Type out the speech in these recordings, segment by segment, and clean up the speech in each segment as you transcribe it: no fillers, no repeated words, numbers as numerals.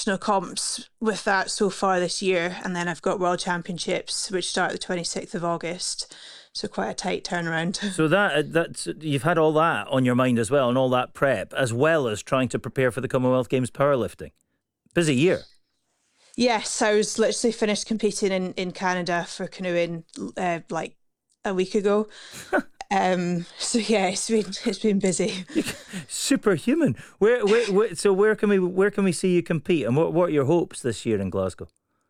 national comps with that so far this year, and then I've got World Championships, which start the 26th of August. So quite a tight turnaround. So that's you've had all that on your mind as well, and all that prep, as well as trying to prepare for the Commonwealth Games powerlifting. Busy year. Yes, I was literally finished competing in Canada for canoeing like a week ago. So yeah, it's been busy. Superhuman. Where can we see you compete, and what are your hopes this year in Glasgow?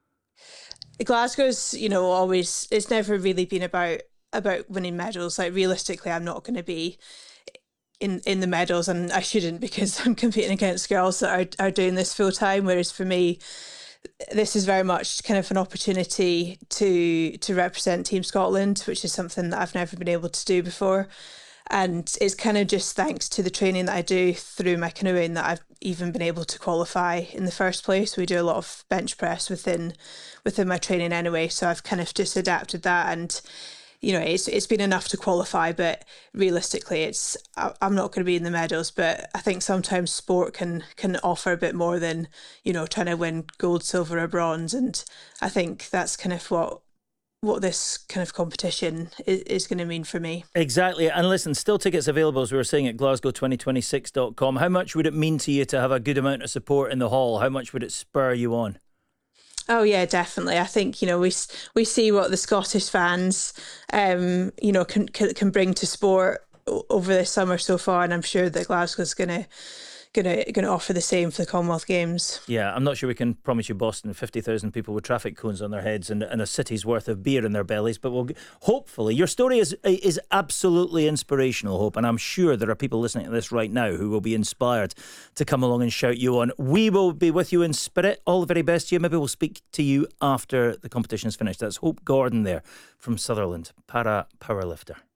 Glasgow's, always, it's never really been about winning medals. Like, realistically, I'm not going to be in the medals, and I shouldn't, because I'm competing against girls that are doing this full time. Whereas for me, this is very much kind of an opportunity to represent Team Scotland, which is something that I've never been able to do before. And it's kind of just thanks to the training that I do through my canoeing that I've even been able to qualify in the first place. We do a lot of bench press within my training anyway, so I've kind of just adapted that, and it's been enough to qualify. But realistically, I'm not going to be in the medals. But I think sometimes sport can offer a bit more than trying to win gold, silver, or bronze. And I think that's kind of what this kind of competition is going to mean for me. Exactly. And listen, still tickets available, as we were saying, at glasgow2026.com. How much would it mean to you to have a good amount of support in the hall? How much would it spur you on? Oh yeah, definitely. I think we see what the Scottish fans can bring to sport over this summer so far, and I'm sure that Glasgow's going to offer the same for the Commonwealth Games. Yeah, I'm not sure we can promise you Boston 50,000 people with traffic cones on their heads and a city's worth of beer in their bellies, but hopefully your story is absolutely inspirational, Hope, and I'm sure there are people listening to this right now who will be inspired to come along and shout you on. We will be with you in spirit. All the very best to you. Maybe we'll speak to you after the competition is finished. That's Hope Gordon there from Sutherland, para powerlifter.